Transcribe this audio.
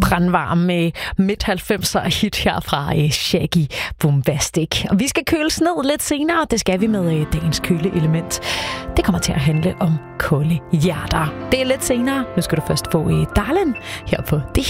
brandvarm med midt-90'er hit her fra Shaggy Boombastic. Og vi skal køles ned lidt senere. Det skal vi med dagens køleelement. Det kommer til at handle om kolde hjerter. Det er lidt senere. Nu skal du først få Darlin her på det